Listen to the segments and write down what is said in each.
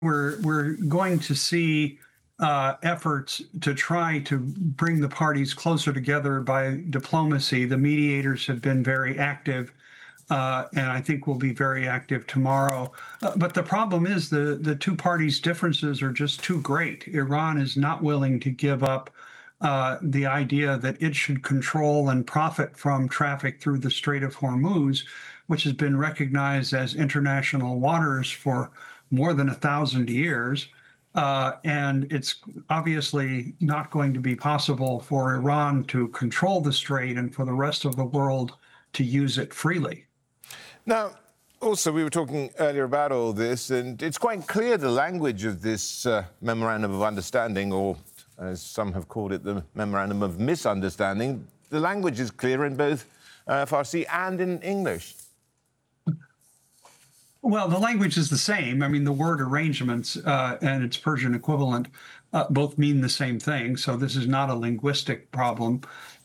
we're going to see efforts to try to bring the parties closer together by diplomacy. The mediators have been very active, and I think will be very active tomorrow. But the problem is the two parties' differences are just too great. Iran is not willing to give up the idea that it should control and profit from traffic through the Strait of Hormuz, which has been recognized as international waters for more than 1,000 years. And it's obviously not going to be possible for Iran to control the strait and for the rest of the world to use it freely. Now, also, we were talking earlier about all this, and it's quite clear the language of this memorandum of understanding, or as some have called it, the memorandum of misunderstanding. The language is clear in both Farsi and in English. Well, the language is the same. I mean, the word arrangements and its Persian equivalent both mean the same thing. So this is not a linguistic problem.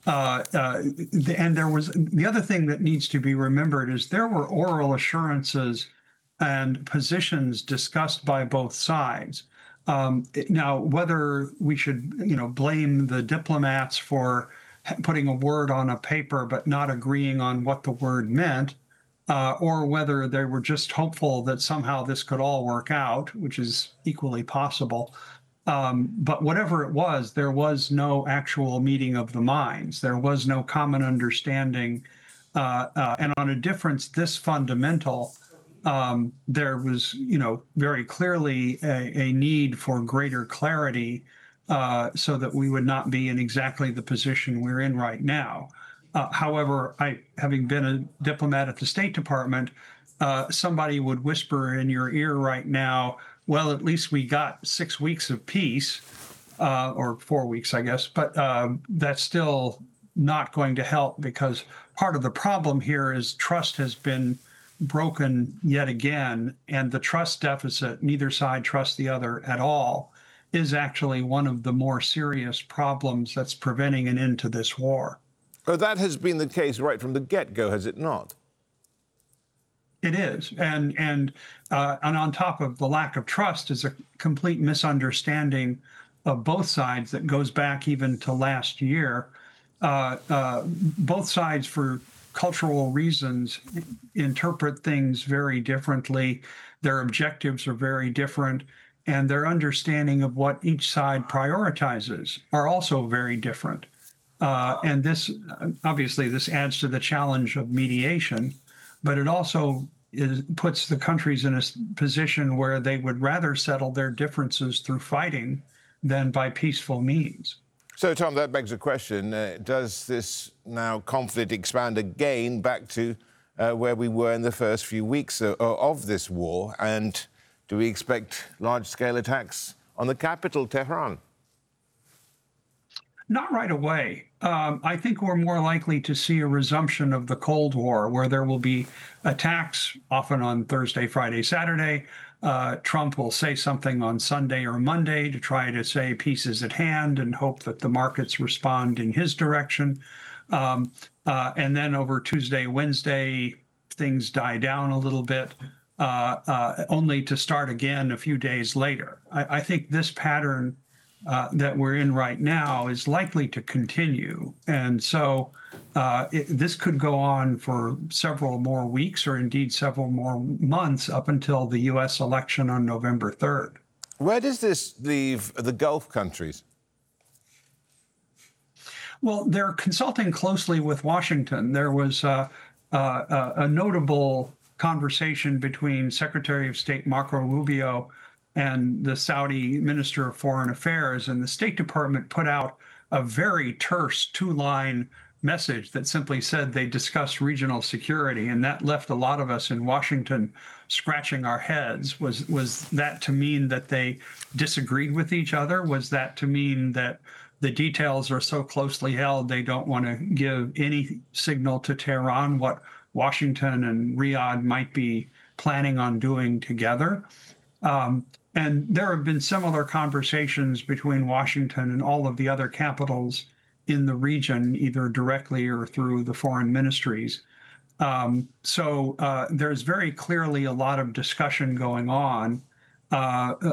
And there was the other thing that needs to be remembered is there were oral assurances and positions discussed by both sides. Now, whether we should, blame the diplomats for putting a word on a paper but not agreeing on what the word meant, or whether they were just hopeful that somehow this could all work out, which is equally possible. But whatever it was, there was no actual meeting of the minds. There was no common understanding. And on a difference this fundamental, there was, very clearly a need for greater clarity so that we would not be in exactly the position we're in right now. However, having been a diplomat at the State Department, somebody would whisper in your ear right now, well, at least we got 6 weeks of peace, or 4 weeks, I guess, but that's still not going to help because part of the problem here is trust has been broken yet again, and the trust deficit, neither side trusts the other at all, is actually one of the more serious problems that's preventing an end to this war. But that has been the case right from the get-go, has it not? It is, and on top of the lack of trust is a complete misunderstanding of both sides that goes back even to last year. Both sides, for cultural reasons, interpret things very differently. Their objectives are very different, and their understanding of what each side prioritizes are also very different. And this, obviously, this adds to the challenge of mediation, but it also puts the countries in a position where they would rather settle their differences through fighting than by peaceful means. So, Tom, that begs a question. Does this now conflict expand again back to where we were in the first few weeks of this war? And do we expect large-scale attacks on the capital, Tehran? Not right away. I think we're more likely to see a resumption of the Cold War, where there will be attacks often on Thursday, Friday, Saturday. Trump will say something on Sunday or Monday to try to say peace is at hand and hope that the markets respond in his direction. And then over Tuesday, Wednesday, things die down a little bit, only to start again a few days later. I think this pattern that we're in right now is likely to continue. And so this could go on for several more weeks or indeed several more months up until the U.S. election on November 3rd. Where does this leave the Gulf countries? Well, they're consulting closely with Washington. There was a notable conversation between Secretary of State Marco Rubio and the Saudi Minister of Foreign Affairs, and the State Department put out a very terse two-line message that simply said they discussed regional security, and that left a lot of us in Washington scratching our heads. Was that to mean that they disagreed with each other? Was that to mean that the details are so closely held they don't want to give any signal to Tehran what Washington and Riyadh might be planning on doing together? And there have been similar conversations between Washington and all of the other capitals in the region, either directly or through the foreign ministries. So there's very clearly a lot of discussion going on